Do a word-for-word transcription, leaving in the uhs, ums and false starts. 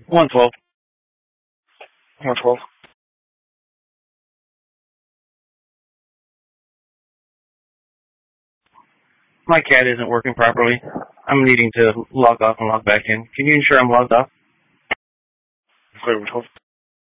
one twelve. one twelve. My cat isn't working properly. I'm needing to log off and log back in. Can you ensure I'm logged off? Clear one twelve.